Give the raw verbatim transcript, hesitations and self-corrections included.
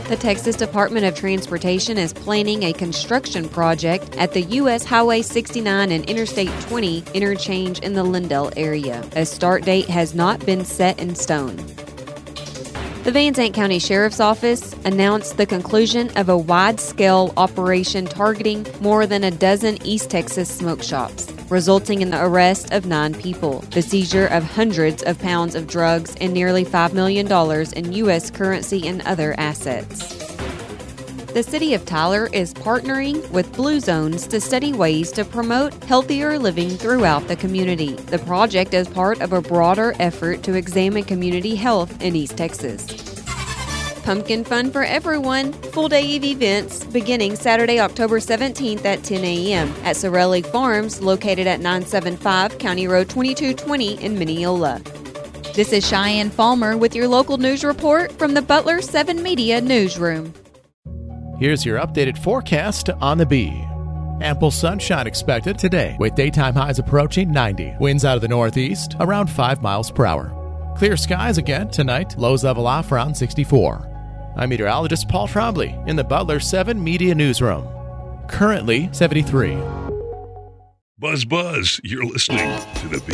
The Texas Department of Transportation is planning a construction project at the U S Highway sixty-nine and Interstate twenty interchange in the Lindell area. A start date has not been set in stone. The Van Zandt County Sheriff's Office announced the conclusion of a wide-scale operation targeting more than a dozen East Texas smoke shops, resulting in the arrest of nine people, the seizure of hundreds of pounds of drugs, and nearly five million dollars in U S currency and other assets. The City of Tyler is partnering with Blue Zones to study ways to promote healthier living throughout the community. The project is part of a broader effort to examine community health in East Texas. Pumpkin fun for everyone. Full day of events beginning Saturday, October seventeenth at ten a.m. at Sorelli Farms, located at nine seventy-five County Road twenty-two twenty in Mineola. This is Cheyenne Falmer with your local news report from the Butler seven Media Newsroom. Here's your updated forecast on the Bee. Ample sunshine expected today, with daytime highs approaching ninety. Winds out of the northeast, around five miles per hour. Clear skies again tonight, lows level off around sixty-four. I'm meteorologist Paul Trombley in the Butler seven Media Newsroom. Currently seventy-three. Buzz, buzz, you're listening to the Bee.